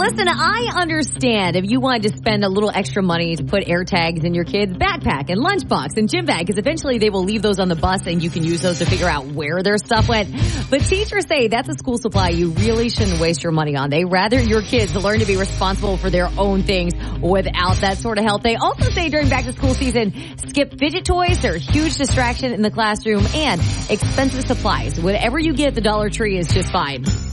listen, I understand if you wanted to spend a little extra money to put air tags in your kid's backpack and lunchbox and gym bag, because eventually they will leave those on the bus and you can use those to figure out where their stuff went. But teachers say that's a school supply you really shouldn't waste your money on. They rather your kids learn to be responsible for their own things without that sort of help. They also say during back to school season, skip fidget toys. They're a huge distraction in the classroom, and expensive supplies. Whatever you get at the Dollar Tree is just fine.